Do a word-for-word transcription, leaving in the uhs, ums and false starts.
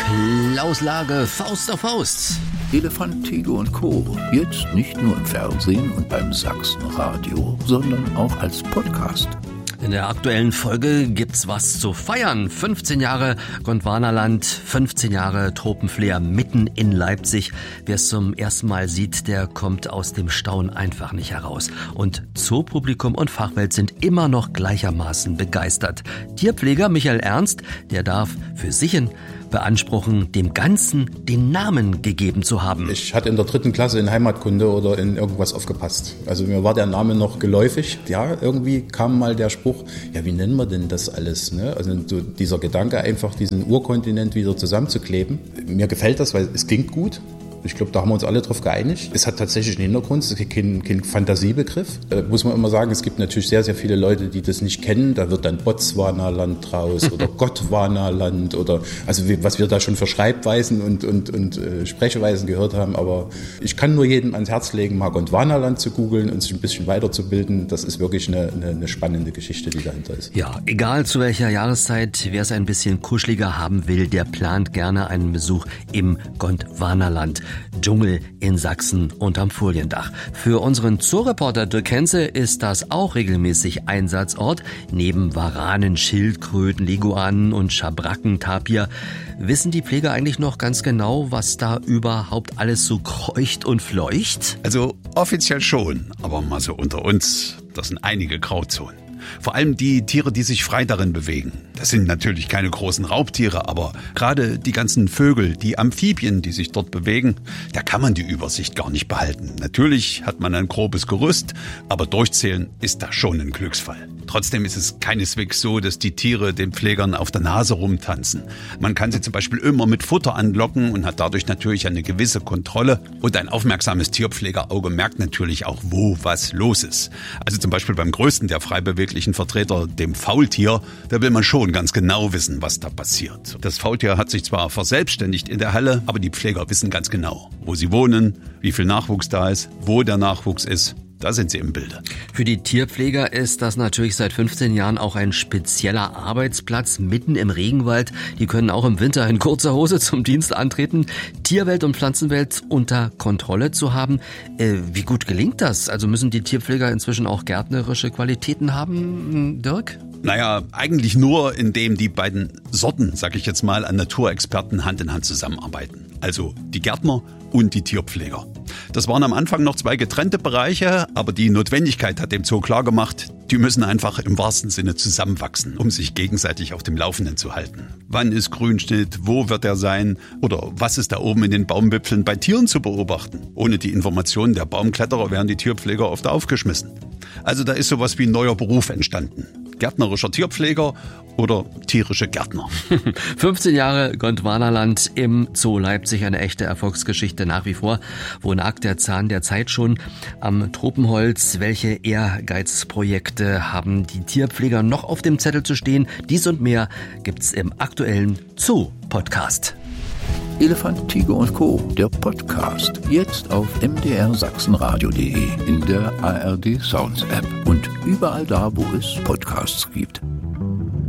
Plauslage Faust auf Faust. Elefant, Tiger und Co. Jetzt nicht nur im Fernsehen und beim Sachsenradio, sondern auch als Podcast. In der aktuellen Folge gibt's was zu feiern. fünfzehn Jahre Gondwanaland, fünfzehn Jahre Tropenflair mitten in Leipzig. Wer es zum ersten Mal sieht, der kommt aus dem Staunen einfach nicht heraus. Und Zoopublikum und Fachwelt sind immer noch gleichermaßen begeistert. Tierpfleger Michael Ernst, der darf für sich in beanspruchen, dem Ganzen den Namen gegeben zu haben. Ich hatte in der dritten Klasse in Heimatkunde oder in irgendwas aufgepasst. Also mir war der Name noch geläufig. Ja, irgendwie kam mal der Spruch, ja, wie nennen wir denn das alles? Ne? Also so dieser Gedanke, einfach diesen Urkontinent wieder zusammenzukleben. Mir gefällt das, weil es klingt gut. Ich glaube, da haben wir uns alle drauf geeinigt. Es hat tatsächlich einen Hintergrund, es ist kein, kein Fantasiebegriff. Äh, muss man immer sagen, es gibt natürlich sehr, sehr viele Leute, die das nicht kennen. Da wird dann Botswana-Land draus oder Gondwana-Land oder also wie, was wir da schon für Schreibweisen und, und, und äh, Sprechweisen gehört haben. Aber ich kann nur jedem ans Herz legen, mal Gondwana-Land zu googeln und sich ein bisschen weiterzubilden. Das ist wirklich eine, eine, eine spannende Geschichte, die dahinter ist. Ja, egal zu welcher Jahreszeit, wer es ein bisschen kuscheliger haben will, der plant gerne einen Besuch im Gondwana-Land. Dschungel in Sachsen unterm Foliendach. Für unseren Zooreporter Dirk Henze ist das auch regelmäßig Einsatzort. Neben Waranen, Schildkröten, Leguanen und Schabracken, Tapir. Wissen die Pfleger eigentlich noch ganz genau, was da überhaupt alles so kreucht und fleucht? Also offiziell schon, aber mal so unter uns, das sind einige Grauzonen. Vor allem die Tiere, die sich frei darin bewegen. Das sind natürlich keine großen Raubtiere, aber gerade die ganzen Vögel, die Amphibien, die sich dort bewegen, da kann man die Übersicht gar nicht behalten. Natürlich hat man ein grobes Gerüst, aber durchzählen ist da schon ein Glücksfall. Trotzdem ist es keineswegs so, dass die Tiere den Pflegern auf der Nase rumtanzen. Man kann sie zum Beispiel immer mit Futter anlocken und hat dadurch natürlich eine gewisse Kontrolle. Und ein aufmerksames Tierpflegerauge merkt natürlich auch, wo was los ist. Also zum Beispiel beim größten der frei beweglichen Vertreter, dem Faultier, da will man schon ganz genau wissen, was da passiert. Das Faultier hat sich zwar verselbstständigt in der Halle, aber die Pfleger wissen ganz genau, wo sie wohnen, wie viel Nachwuchs da ist, wo der Nachwuchs ist. Da sind sie im Bilde. Für die Tierpfleger ist das natürlich seit fünfzehn Jahren auch ein spezieller Arbeitsplatz mitten im Regenwald. Die können auch im Winter in kurzer Hose zum Dienst antreten. Tierwelt und Pflanzenwelt unter Kontrolle zu haben. Äh, wie gut gelingt das? Also müssen die Tierpfleger inzwischen auch gärtnerische Qualitäten haben, Dirk? Naja, eigentlich nur, indem die beiden Sorten, sag ich jetzt mal, an Naturexperten Hand in Hand zusammenarbeiten. Also die Gärtner und die Tierpfleger. Das waren am Anfang noch zwei getrennte Bereiche, aber die Notwendigkeit hat dem Zoo klargemacht, die müssen einfach im wahrsten Sinne zusammenwachsen, um sich gegenseitig auf dem Laufenden zu halten. Wann ist Grünschnitt, wo wird er sein oder was ist da oben in den Baumwipfeln bei Tieren zu beobachten? Ohne die Informationen der Baumkletterer wären die Tierpfleger oft aufgeschmissen. Also da ist sowas wie ein neuer Beruf entstanden. Gärtnerischer Tierpfleger oder tierische Gärtner. fünfzehn Jahre Gondwanaland im Zoo Leipzig, eine echte Erfolgsgeschichte nach wie vor. Wo nagt der Zahn der Zeit schon am Tropenholz? Welche Ehrgeizprojekte haben die Tierpfleger noch auf dem Zettel zu stehen? Dies und mehr gibt's im aktuellen Zoo-Podcast. Elefant, Tiger und Co., der Podcast. Jetzt auf m d r sachsenradio punkt d e, in der A R D Sounds App und überall da, wo es Podcasts gibt.